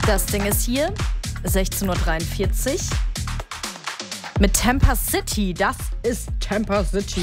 Das Ding ist hier, 16:43 Uhr. Mit Tampa City. Das ist Tampa City.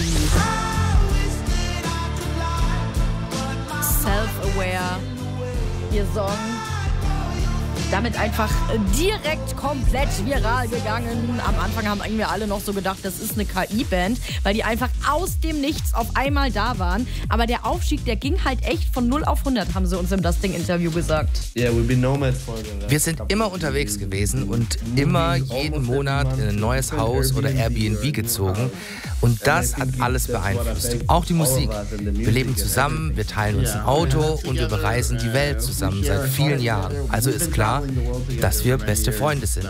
Self-Aware. Ihr Song. Damit einfach direkt komplett viral gegangen. Am Anfang haben irgendwie alle noch so gedacht, das ist eine KI-Band, weil die einfach aus dem Nichts auf einmal da waren. Aber der Aufstieg, der ging halt echt von 0 auf 100, haben sie uns im Das Ding-Interview gesagt. Wir sind immer unterwegs gewesen und immer jeden Monat in ein neues Haus oder Airbnb gezogen. Und das hat alles beeinflusst. Auch die Musik. Wir leben zusammen, wir teilen uns ein Auto und wir bereisen die Welt zusammen seit vielen Jahren. Also ist klar, dass wir beste Freunde sind.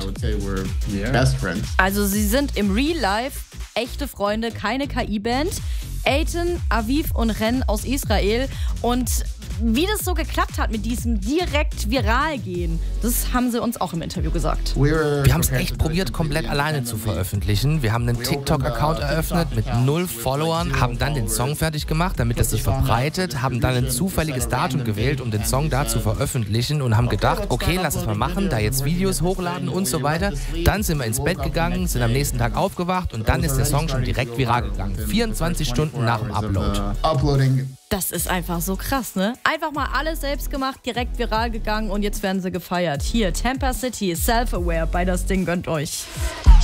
Also sie sind im Real Life echte Freunde, keine KI-Band. Eitan, Aviv und Ren aus Israel. Und wie das so geklappt hat mit diesem direkt viral gehen, das haben sie uns auch im Interview gesagt. Wir haben es echt probiert, komplett alleine zu veröffentlichen. Wir haben einen TikTok-Account eröffnet mit 0 Followern, haben dann den Song fertig gemacht, damit es sich verbreitet, haben dann ein zufälliges Datum gewählt, um den Song da zu veröffentlichen und haben gedacht, okay, lass es mal machen, da jetzt Videos hochladen und so weiter. Dann sind wir ins Bett gegangen, sind am nächsten Tag aufgewacht und dann ist der Song schon direkt viral gegangen. 24 Stunden nach dem Upload. Das ist einfach so krass, ne? Einfach mal alles selbst gemacht, direkt viral gegangen und jetzt werden sie gefeiert. Hier, Tampa City, Self-Aware bei Das Ding, gönnt euch.